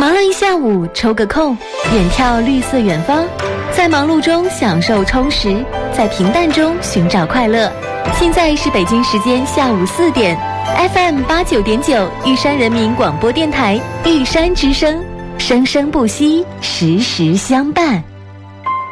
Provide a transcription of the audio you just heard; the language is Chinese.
忙了一下午，抽个空，远眺绿色远方，在忙碌中享受充实，在平淡中寻找快乐。现在是北京时间下午4点 ，FM 89.9玉山人民广播电台玉山之声，生生不息，时时相伴。